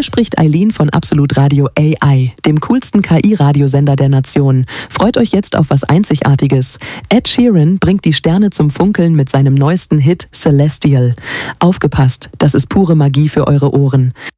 spricht Eileen von Absolut Radio AI, dem coolsten KI-Radiosender der Nation. Freut euch jetzt auf was Einzigartiges. Ed Sheeran bringt die Sterne zum Funkeln mit seinem neuesten Hit Celestial. Aufgepasst, das ist pure Magie für eure Ohren.